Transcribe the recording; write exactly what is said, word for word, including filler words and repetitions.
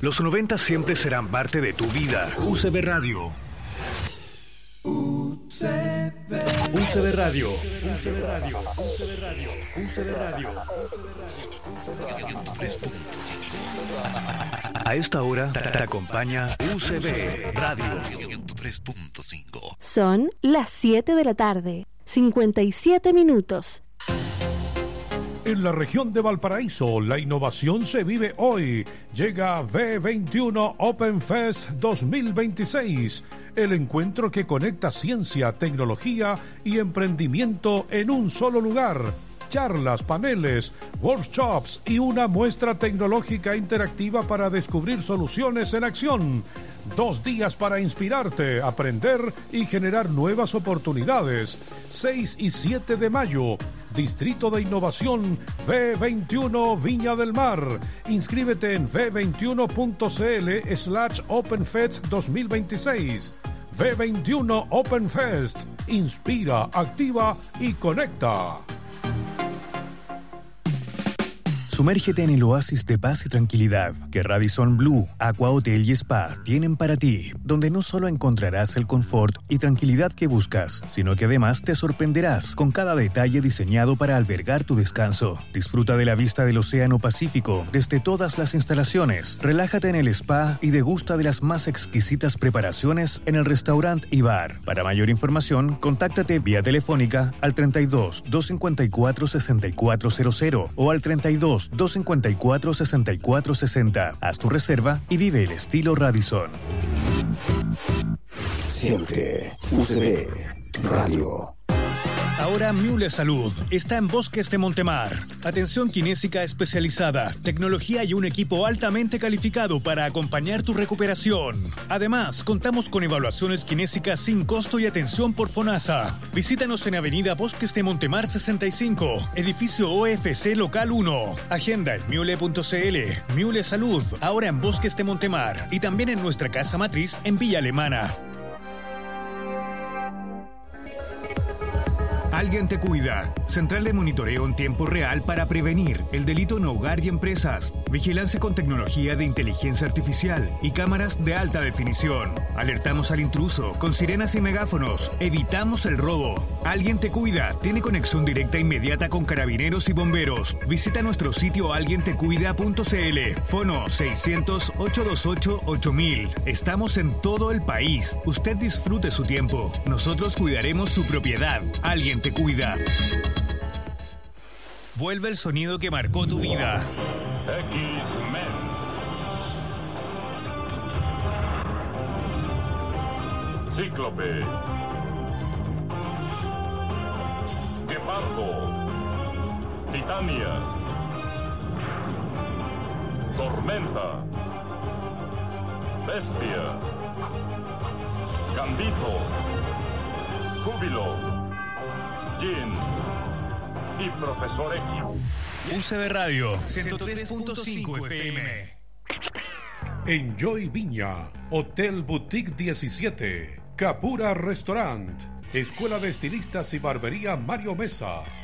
Los noventa siempre serán parte de tu vida. U C B Radio. U C B. U C B Radio. U C B Radio. U C B Radio. U C B Radio. ciento tres punto cinco. A esta hora te acompaña U C B Radio ciento tres punto cinco. Son las siete de la tarde, cincuenta y siete minutos. En la región de Valparaíso, la innovación se vive hoy. Llega V veintiuno Open Fest dos mil veintiséis, el encuentro que conecta ciencia, tecnología y emprendimiento en un solo lugar. Charlas, paneles, workshops y una muestra tecnológica interactiva para descubrir soluciones en acción. Dos días para inspirarte, aprender y generar nuevas oportunidades. seis y siete de mayo, Distrito de Innovación V veintiuno Viña del Mar. Inscríbete en v veintiuno punto c l slash Open Fest dos mil veintiséis. V veintiuno Open Fest. Inspira, activa y conecta. Sumérgete en el oasis de paz y tranquilidad que Radisson Blu, Aqua Hotel y Spa tienen para ti, donde no solo encontrarás el confort y tranquilidad que buscas, sino que además te sorprenderás con cada detalle diseñado para albergar tu descanso. Disfruta de la vista del Océano Pacífico desde todas las instalaciones, relájate en el spa y degusta de las más exquisitas preparaciones en el restaurante y bar. Para mayor información, contáctate vía telefónica al treinta y dos, doscientos cincuenta y cuatro, sesenta y cuatro cero cero o al treinta y dos, doscientos cincuenta y cuatro, sesenta y cuatro sesenta. Haz tu reserva y vive el estilo Radisson. Siempre U C B Radio. Ahora Mule Salud está en Bosques de Montemar. Atención kinésica especializada, tecnología y un equipo altamente calificado para acompañar tu recuperación. Además, contamos con evaluaciones kinésicas sin costo y atención por FONASA. Visítanos en Avenida Bosques de Montemar sesenta y cinco, edificio O F C Local uno. Agenda en mule punto c l. Mule Salud, ahora en Bosques de Montemar y también en nuestra casa matriz en Villa Alemana. Alguien te cuida. Central de monitoreo en tiempo real para prevenir el delito en hogar y empresas. Vigilancia con tecnología de inteligencia artificial y cámaras de alta definición. Alertamos al intruso con sirenas y megáfonos. Evitamos el robo. Alguien te cuida. Tiene conexión directa e inmediata con carabineros y bomberos. Visita nuestro sitio alguien te cuida punto c l. Fono seiscientos, ochocientos veintiocho, ocho mil. Estamos en todo el país. Usted disfrute su tiempo. Nosotros cuidaremos su propiedad. Alguien te cuida. Vuelve el sonido que marcó tu vida. X-Men. Cíclope. Gepardo. Titania. Tormenta. Bestia. Gambito. Júbilo. Jean y Profesor X. U C B Radio ciento tres punto cinco F M. Enjoy Viña, Hotel Boutique diecisiete, Capura Restaurant, Escuela de Estilistas y Barbería Mario Mesa,